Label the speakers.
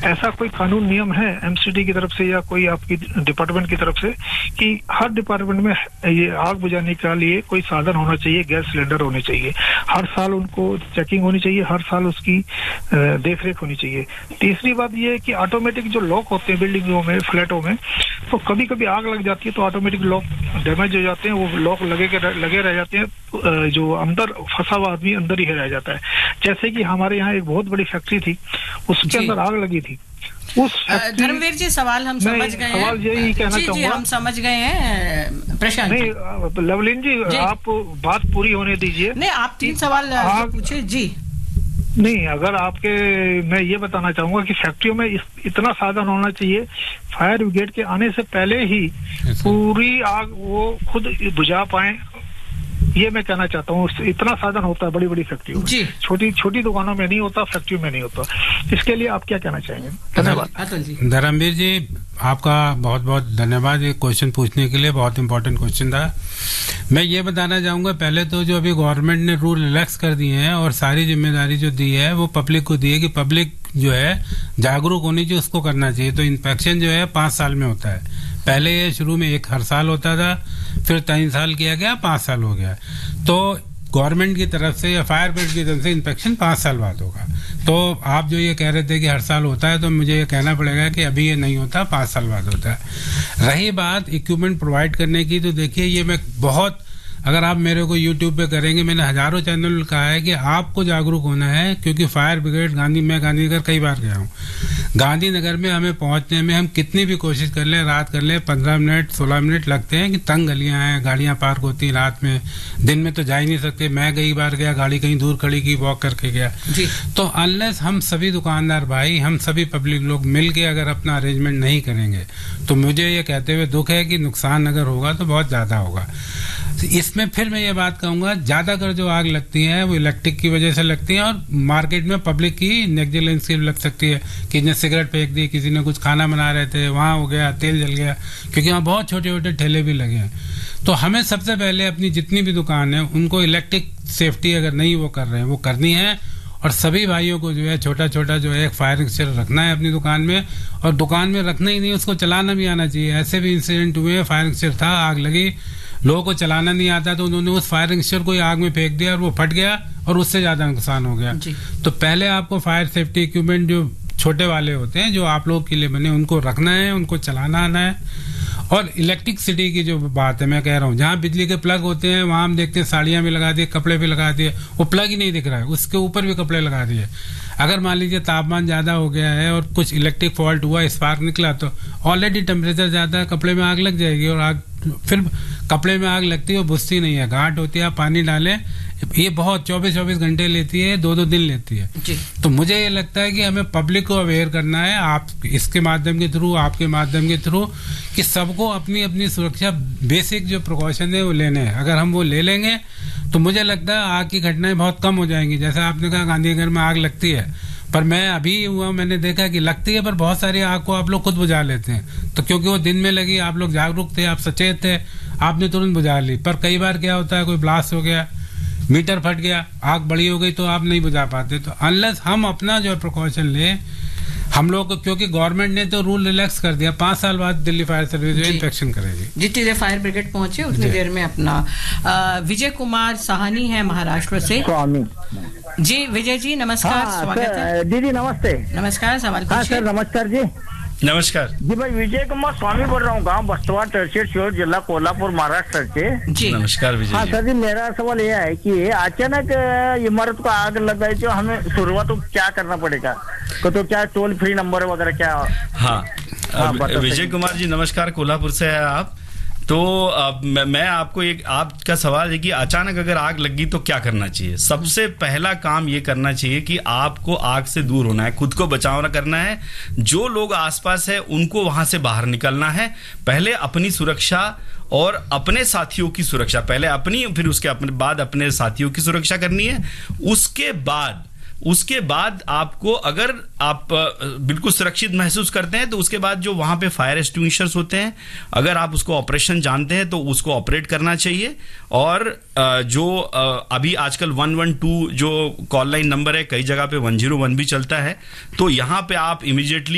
Speaker 1: ऐसा कोई कानून नियम है एमसीडी की तरफ से या कोई आपकी डिपार्टमेंट की तरफ से कि हर डिपार्टमेंट में ये आग बुझाने के लिए कोई साधन होना चाहिए, गैस सिलेंडर होने चाहिए, हर साल उनको चेकिंग होनी चाहिए, हर साल उसकी देखरेख होनी चाहिए। तीसरी बात ये है कि ऑटोमेटिक जो लॉक होते हैं बिल्डिंगों में, फ्लैटों में, तो कभी कभी आग लग जाती है तो ऑटोमेटिक लॉक डैमेज हो जाते हैं, वो लॉक लगे रह जाते हैं, जो अंदर फंसा हुआ आदमी अंदर ही रह जाता है। जैसे कि हमारे यहाँ एक बहुत बड़ी फैक्ट्री थी, उसके अंदर आग लगी थी।
Speaker 2: धर्मवीर जी, सवाल हम समझ गए हैं।
Speaker 1: सवाल यही कहना चाहूंगा,
Speaker 2: हम समझ गए हैं। प्रशांत
Speaker 1: नहीं, लवलीन जी आप बात पूरी होने दीजिए।
Speaker 2: नहीं, आप 3 सवाल पूछे जी।
Speaker 1: नहीं, अगर आपके, मैं ये बताना चाहूंगा कि फैक्ट्रियों में इतना साधन होना चाहिए, फायर ब्रिगेड के आने से पहले ही पूरी आग वो खुद बुझा पाए, ये मैं कहना चाहता हूँ। इतना साधन होता है बड़ी बड़ी फैक्ट्रियों में, छोटी छोटी दुकानों में नहीं होता, फैक्ट्रियों में नहीं होता। इसके लिए आप क्या कहना चाहेंगे? धन्यवाद।
Speaker 3: धर्मवीर जी, आपका बहुत बहुत धन्यवाद ये क्वेश्चन पूछने के लिए, बहुत इंपॉर्टेंट क्वेश्चन था। मैं ये बताना चाहूंगा, पहले तो जो अभी गवर्नमेंट ने रूल रिलैक्स कर दिए हैं और सारी जिम्मेदारी जो दी है वो पब्लिक को दी है कि पब्लिक जो है जागरूक होनी चाहिए, उसको करना चाहिए। तो इंस्पेक्शन जो है 5 साल में होता है। पहले ये शुरू में हर साल होता था, फिर 3 साल किया गया, 5 साल हो गया। तो गवर्नमेंट की तरफ से या फायर ब्रिगेड की तरफ से इंस्पेक्शन 5 साल बाद होगा। तो आप जो ये कह रहे थे कि हर साल होता है, तो मुझे ये कहना पड़ेगा कि अभी ये नहीं होता, 5 साल बाद होता है। रही बात इक्विपमेंट प्रोवाइड करने की, तो देखिए ये मैं बहुत, अगर आप मेरे को YouTube पे करेंगे, मैंने हजारों चैनल कहा है कि आपको जागरूक होना है, क्योंकि फायर ब्रिगेड मैं गांधीनगर कई बार गया हूँ। गांधीनगर में हमें पहुंचने में हम कितनी भी कोशिश कर लें, रात कर लें, 15 मिनट 16 मिनट लगते हैं कि तंग गलियां हैं, गाड़ियां पार्क होती हैं रात में, दिन में तो जा ही नहीं सकते। मैं कई बार गया, गाड़ी कहीं दूर खड़ी की, वॉक करके गया जी। तो अनलेस हम सभी दुकानदार भाई, हम सभी पब्लिक लोग मिल के अगर अपना अरेंजमेंट नहीं करेंगे, तो मुझे ये कहते हुए दुख है कि नुकसान अगर होगा तो बहुत ज्यादा होगा। इसमें फिर मैं ये बात कहूंगा, ज्यादातर जो आग लगती है वो इलेक्ट्रिक की वजह से लगती है, और मार्केट में पब्लिक की नेग्लिजेंस की लग सकती है कि जिसने सिगरेट फेंक दी, किसी ने कुछ खाना बना रहे थे, वहां हो गया, तेल जल गया, क्योंकि वहां बहुत छोटे छोटे ठेले भी लगे हैं। तो हमें सबसे पहले अपनी जितनी भी दुकान है उनको इलेक्ट्रिक सेफ्टी अगर नहीं वो कर रहे हैं वो करनी है, और सभी भाइयों को जो है छोटा छोटा जो है एक फायर एक्सटिंग्विशर रखना है अपनी दुकान में, और दुकान में रखना ही नहीं, उसको चलाना भी आना चाहिए। ऐसे भी इंसिडेंट हुए, फायर एक्सटिंग्विशर था, आग लगी, लोगों को चलाना नहीं आता, तो उन्होंने उस फायर एक्सटिंग्विशर को आग में फेंक दिया और वो फट गया और उससे ज्यादा नुकसान हो गया। तो पहले आपको फायर सेफ्टी इक्विपमेंट जो छोटे वाले होते हैं, जो आप लोगों के लिए बने, उनको रखना है, उनको चलाना आना है। और इलेक्ट्रिसिटी की जो बात है, मैं कह रहा हूँ, जहाँ बिजली के प्लग होते हैं वहां हम देखते हैं साड़ियां भी लगा दिए, कपड़े भी लगा दिए, वो प्लग ही नहीं दिख रहा है, उसके ऊपर भी कपड़े लगा दिए। अगर मान लीजिए तापमान ज्यादा हो गया है और कुछ इलेक्ट्रिक फॉल्ट हुआ, स्पार्क निकला, तो ऑलरेडी टेम्परेचर ज्यादा है, कपड़े में आग लग जाएगी, और आग फिर कपड़े में आग लगती है, वो बुझती नहीं है, गांठ होती है, आप पानी डालें, ये बहुत 24-24 घंटे लेती है, 2-2 दिन लेती है जी। तो मुझे ये लगता है कि हमें पब्लिक को अवेयर करना है, आप इसके माध्यम के थ्रू, आपके माध्यम के थ्रू, कि सबको अपनी अपनी सुरक्षा बेसिक जो प्रिकॉशन है वो लेने हैं। अगर हम वो ले लेंगे तो मुझे लगता है आग की घटनाएं बहुत कम हो जाएंगी। जैसा आपने कहा गांधीनगर में आग लगती है, पर मैं अभी हुआ, मैंने देखा कि लगती है, पर बहुत सारी आग को आप लोग खुद बुझा लेते हैं। तो क्योंकि वो दिन में लगी, आप लोग जागरूक थे, आप सचेत थे, आपने तुरंत बुझा ली। पर कई बार क्या होता है, कोई ब्लास्ट हो गया, मीटर फट गया, आग बड़ी हो गई, तो आप नहीं बुझा पाते। तो अनलेस हम अपना जो प्रिकॉशन लें, हम लोग, क्योंकि गवर्नमेंट ने तो रूल रिलैक्स कर दिया, 5 साल बाद दिल्ली फायर सर्विस जो इंस्पेक्शन करेगी।
Speaker 2: जितनी देर फायर ब्रिगेड पहुंचे उतनी देर में अपना विजय कुमार साहनी है महाराष्ट्र से। स्वामी जी, विजय जी नमस्कार, स्वागत है।
Speaker 4: दीदी नमस्ते।
Speaker 2: नमस्कार, सवाल पूछिए।
Speaker 4: सर नमस्कार जी।
Speaker 5: नमस्कार
Speaker 4: जी, भाई विजय कुमार स्वामी बोल रहा हूँ, गांव बस्तवा, तहसील शिहोर, जिला कोल्हापुर, महाराष्ट्र से जी।
Speaker 5: नमस्कार विजय।
Speaker 4: हाँ सर जी, मेरा सवाल यह है कि अचानक इमारत को आग लग गई, तो हमें शुरुआत तो क्या करना पड़ेगा? तो क्या टोल फ्री नंबर वगैरह क्या?
Speaker 5: हाँ, विजय कुमार जी नमस्कार, कोल्हापुर से है आप। तो मैं आपको एक, आपका सवाल है कि अचानक अगर आग लगी तो क्या करना चाहिए। सबसे पहला काम ये करना चाहिए कि आपको आग से दूर होना है, खुद को बचाव करना है, जो लोग आसपास है उनको वहां से बाहर निकलना है। पहले अपनी सुरक्षा और अपने साथियों की सुरक्षा, पहले अपनी, फिर उसके बाद अपने साथियों की सुरक्षा करनी है। उसके बाद आपको, अगर आप बिल्कुल सुरक्षित महसूस करते हैं, तो उसके बाद जो वहां पे फायर एक्सटिंग्विशर्स होते हैं, अगर आप उसको ऑपरेशन जानते हैं तो उसको ऑपरेट करना चाहिए। और जो अभी आजकल 112 जो कॉल लाइन नंबर है, कई जगह पे 101 भी चलता है, तो यहाँ पे आप इमीडिएटली